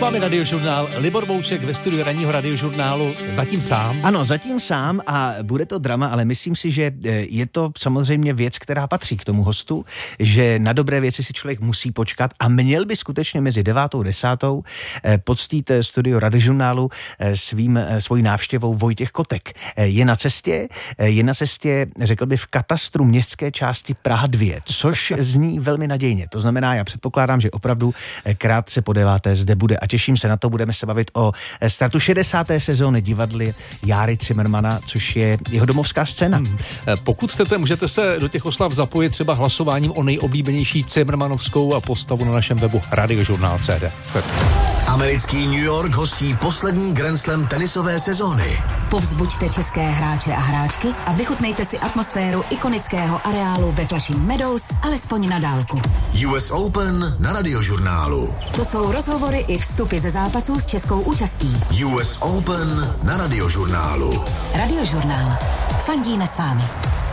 vámi Radiožurnál. Libor Bouček ve studiu ranního Radiožurnálu. Zatím sám. Ano, zatím sám a bude to drama, ale myslím si, že je to samozřejmě věc, která patří k tomu hostu, že na dobré věci si člověk musí počkat a měl by skutečně mezi 9. a 10. poctít studio Radiožurnálu svojí návštěvou Vojtěch Kotek. Je na cestě, řekl bych, v katastru městské části Praha 2, což zní velmi nadějně. To znamená, já předpokládám, že opravdu krátce po 9. zde bude a těším se na to. Budeme se bavit o startu 60. sezóny divadly Járy Cimrmana, což je jeho domovská scéna. Pokud chcete, můžete se do těch oslav zapojit třeba hlasováním o nejoblíbenější Cimrmanovskou postavu na našem webu Radiožurnál.cz. Americký New York hostí poslední Grand Slam tenisové sezóny. Povzbuďte české hráče a hráčky a vychutnejte si atmosféru ikonického areálu ve Flushing Meadows alespoň na dálku. US Open na Radiožurnálu. To jsou rozhovory i vstupy ze zápasů s českou účastí. US Open na Radiožurnálu. Radiožurnál. Fandíme s vámi.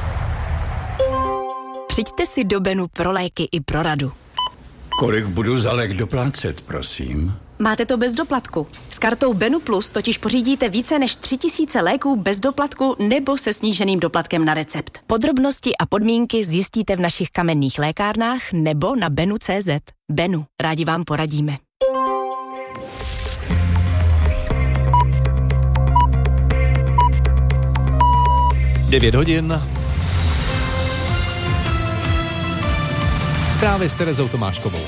Přijďte si do Benu pro léky i pro radu. Kolik budu za lék doplácet, prosím? Máte to bez doplatku. S kartou Benu Plus totiž pořídíte více než 3000 léků bez doplatku nebo se sníženým doplatkem na recept. Podrobnosti a podmínky zjistíte v našich kamenných lékárnách nebo na benu.cz. Benu, rádi vám poradíme. Devět hodin. Zprávy s Terezou Tomáškovou.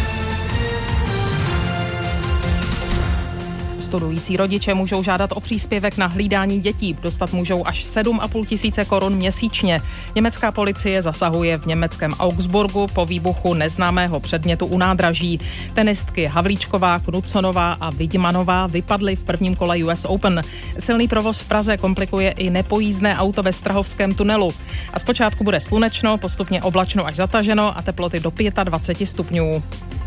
Studující rodiče můžou žádat o příspěvek na hlídání dětí. Dostat můžou až 7,5 tisíce korun měsíčně. Německá policie zasahuje v německém Augsburgu po výbuchu neznámého předmětu u nádraží. Tenistky Havlíčková, Knudsonová a Vidmanová vypadly v prvním kole US Open. Silný provoz v Praze komplikuje i nepojízdné auto ve Strahovském tunelu. A zpočátku bude slunečno, postupně oblačno až zataženo a teploty do 25 stupňů.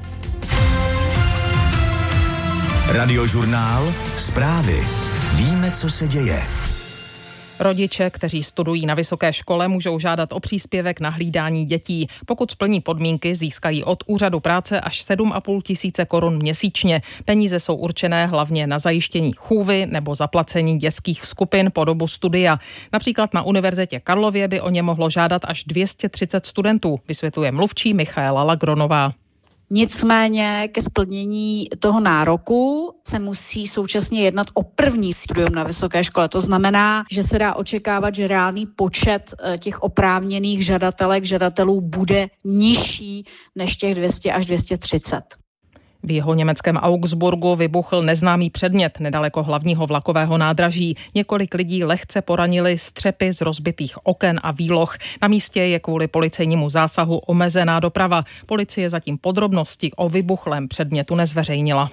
Radiožurnál. Zprávy. Víme, co se děje. Rodiče, kteří studují na vysoké škole, můžou žádat o příspěvek na hlídání dětí. Pokud splní podmínky, získají od úřadu práce až 7,5 tisíce korun měsíčně. Peníze jsou určené hlavně na zajištění chůvy nebo zaplacení dětských skupin po dobu studia. Například na Univerzitě Karlově by o ně mohlo žádat až 230 studentů, vysvětluje mluvčí Michaela Lagronová. Nicméně ke splnění toho nároku se musí současně jednat o první studium na vysoké škole. To znamená, že se dá očekávat, že reálný počet těch oprávněných žadatelů bude nižší než těch 200 až 230. V jeho německém Augsburgu vybuchl neznámý předmět nedaleko hlavního vlakového nádraží. Několik lidí lehce poranili střepy z rozbitých oken a výloh. Na místě je kvůli policejnímu zásahu omezená doprava. Policie zatím podrobnosti o vybuchlém předmětu nezveřejnila.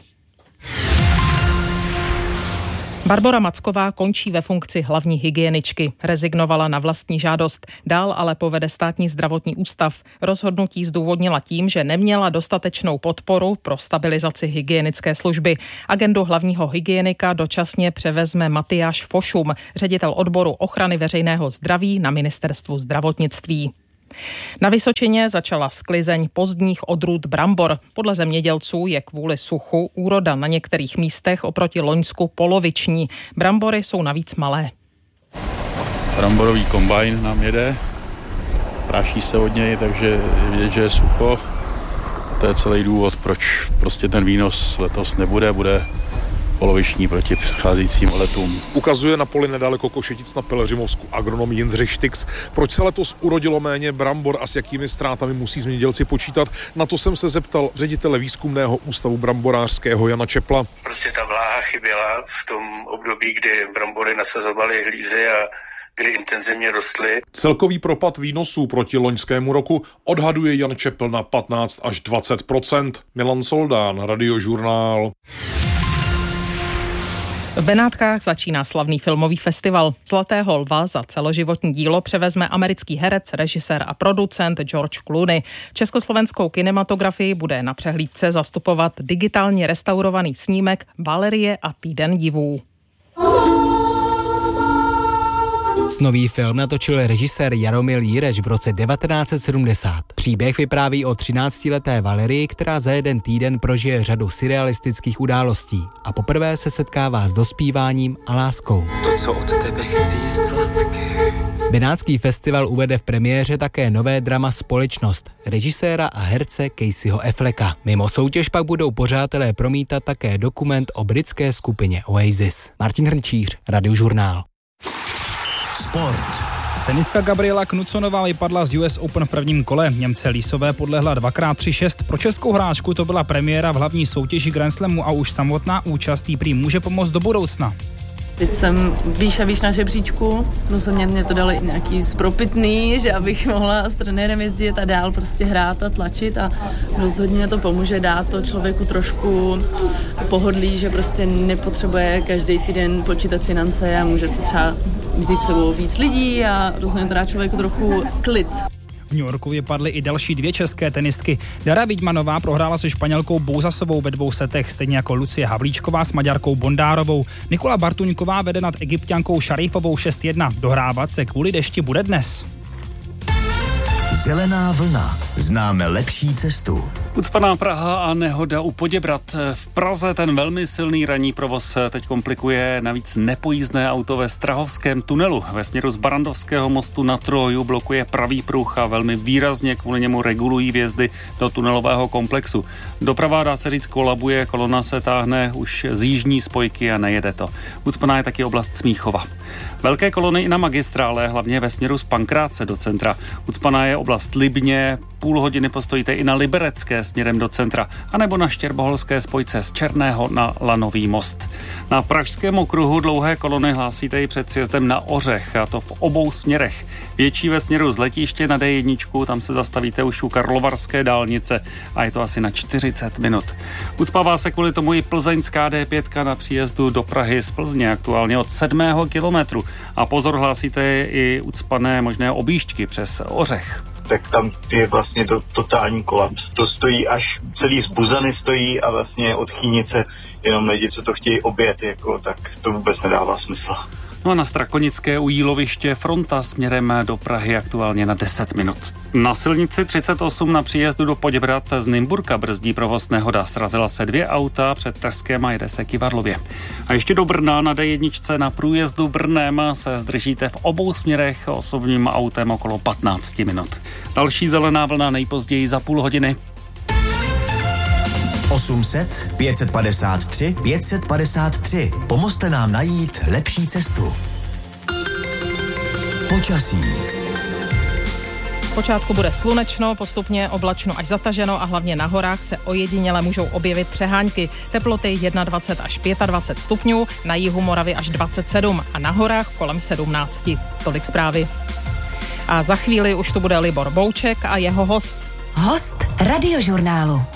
Barbora Macková končí ve funkci hlavní hygieničky. Rezignovala na vlastní žádost, dál ale povede Státní zdravotní ústav. Rozhodnutí zdůvodnila tím, že neměla dostatečnou podporu pro stabilizaci hygienické služby. Agendu hlavního hygienika dočasně převezme Matyáš Fošum, ředitel odboru ochrany veřejného zdraví na ministerstvu zdravotnictví. Na Vysočině začala sklizeň pozdních odrůd brambor. Podle zemědělců je kvůli suchu úroda na některých místech oproti loňsku poloviční. Brambory jsou navíc malé. Bramborový kombajn nám jede, práší se od něj, takže je vidět, že je sucho. A to je celý důvod, proč prostě ten výnos letos bude poloviční proti předcházejícím letům. Ukazuje na poli nedaleko Košetic na Pelhřimovsku agronom Jindřich Štix. Proč se letos urodilo méně brambor a s jakými ztrátami musí zemědělci počítat? Na to jsem se zeptal ředitele výzkumného ústavu bramborářského Jana Čepla. Prostě ta vláha chyběla v tom období, kdy brambory nasazovaly hlízy a kdy intenzivně rostly. Celkový propad výnosů proti loňskému roku odhaduje Jan Čepl na 15 až 20%. Milan Soldán, Radiožurnál. V Benátkách začíná slavný filmový festival. Zlatého lva za celoživotní dílo převezme americký herec, režisér a producent George Clooney. Československou kinematografii bude na přehlídce zastupovat digitálně restaurovaný snímek Valerie a týden divů. Snový film natočil režisér Jaromil Jireš v roce 1970. Příběh vypráví o 13leté Valerii, která za jeden týden prožije řadu surrealistických událostí a poprvé se setkává s dospíváním a láskou. To, co od tebe chci, je sladké. Benátský festival uvede v premiéře také nové drama Společnost režiséra a herce Caseyho Afflecka. Mimo soutěž pak budou pořadatelé promítat také dokument o britské skupině Oasis. Martin Hrnčíř, Radiožurnál. Sport. Tenistka Gabriela Knutssonová vypadla z US Open v prvním kole. Němce Lísové podlehla 2x3-6. Pro českou hráčku to byla premiéra v hlavní soutěži Grand Slamu a už samotná účast jí prý může pomoct do budoucna. Teď jsem výš a výš na žebříčku, rozhodně mě to dali nějaký spropitný, že abych mohla s trenérem jezdit a dál prostě hrát a tlačit a rozhodně to pomůže dát to člověku trošku pohodlí, že prostě nepotřebuje každý týden počítat finance a může si třeba vzít sebou víc lidí a rozhodně to dá člověku trochu klid. V New Yorku vypadly i další dvě české tenistky. Dara Vidmanová prohrála se Španělkou Bouzasovou ve 2 setech, stejně jako Lucie Havlíčková s Maďarkou Bondárovou. Nikola Bartuňková vede nad Egypťankou Šarifovou 6-1. Dohrávat se kvůli dešti bude dnes. Zelená vlna. Známe lepší cestu. Ucpaná Praha a nehoda u Poděbrad. V Praze ten velmi silný ranní provoz teď komplikuje navíc nepojízdné auto ve Strahovském tunelu. Ve směru z Barandovského mostu na Troju blokuje pravý pruh a velmi výrazně kvůli němu regulují vjezdy do tunelového komplexu. Doprava, dá se říct, kolabuje, kolona se táhne už z jižní spojky a nejede to. Ucpaná je taky oblast Smíchova. Velké kolony i na magistrále, hlavně ve směru z Pankráce do centra. Ucpaná je oblast Libně, půl hodiny postojíte i na Liberecké směrem do centra, anebo na Štěrboholské spojce z Černého na Lanový most. Na Pražském okruhu dlouhé kolony hlásíte i před sjezdem na Ořech, a to v obou směrech. Větší ve směru z letiště na D1, tam se zastavíte už u Karlovarské dálnice a je to asi na 40 minut. Ucpává se kvůli tomu i plzeňská D5 na příjezdu do Prahy z Plzně, aktuálně od 7. kilometru. A pozor, hlásíte i ucpané možné objížďky přes Ořech. Tak tam je vlastně to totální kolaps. To stojí až celý zbuzany stojí a vlastně od Chýnice jenom lidi, co to chtějí objet, jako, tak to vůbec nedává smysl. No a na Strakonické u Jíloviště fronta směrem do Prahy aktuálně na 10 minut. Na silnici 38 na příjezdu do Poděbrad z Nymburka brzdí provoz nehoda. Srazila se 2 auta před Teskem a jede se Kyvadlově. A ještě do Brna na D1 na průjezdu Brnem se zdržíte v obou směrech osobním autem okolo 15 minut. Další zelená vlna nejpozději za půl hodiny. 800 553 553. Pomozte nám najít lepší cestu. Počasí. Zpočátku bude slunečno, postupně oblačno až zataženo a hlavně na horách se ojediněle můžou objevit přehánky. Teploty 21 až 25 stupňů, na jihu Moravy až 27 a na horách kolem 17. Tolik zprávy. A za chvíli už tu bude Libor Bouček a jeho host. Host Radiožurnálu.